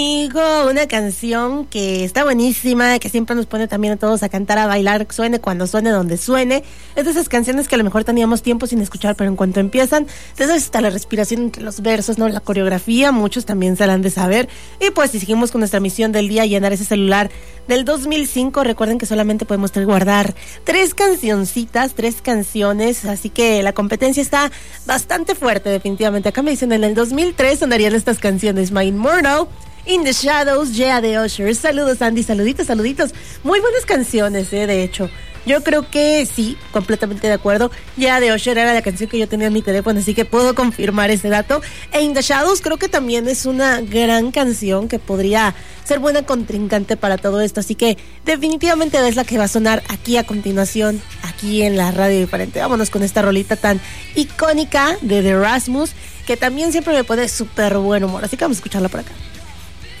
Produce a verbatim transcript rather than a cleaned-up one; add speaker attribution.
Speaker 1: Amigo, una canción que está buenísima, que siempre nos pone también a todos a cantar, a bailar, suene cuando suene, donde suene. Es de esas canciones que a lo mejor teníamos tiempo sin escuchar, pero en cuanto empiezan, entonces está la respiración entre los versos, ¿no? La coreografía, muchos también se la han de saber. Y pues si seguimos con nuestra misión del día, llenar ese celular del dos mil cinco, recuerden que solamente podemos guardar tres cancioncitas, tres canciones, así que la competencia está bastante fuerte, definitivamente. Acá me dicen, en el dos mil tres sonarían estas canciones: My Immortal, In the Shadows, Yeah de Usher. Saludos, Andy, saluditos, saluditos. Muy buenas canciones, eh, de hecho. Yo creo que sí, completamente de acuerdo. Yeah de Usher era la canción que yo tenía en mi teléfono, así que puedo confirmar ese dato. E In the Shadows creo que también es una gran canción que podría ser buena contrincante para todo esto. Así que definitivamente es la que va a sonar aquí a continuación, aquí en la radio diferente. Vámonos con esta rolita tan icónica de The Rasmus, que también siempre me pone súper buen humor. Así que vamos a escucharla por acá.